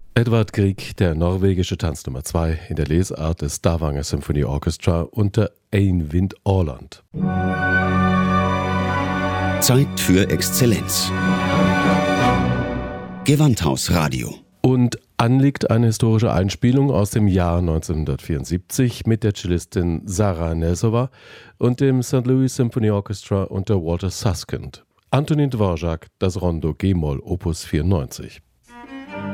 Edvard Grieg, der norwegische Tanz Nummer 2 in der Lesart des Stavanger Symphony Orchestra unter Ein Wind Åland. Zeit für Exzellenz. Gewandhaus-Radio. Und anliegt eine historische Einspielung aus dem Jahr 1974 mit der Cellistin Sarah Nesova und dem St. Louis Symphony Orchestra unter Walter Susskind. Antonin Dvorak, das Rondo G-Moll, Opus 94.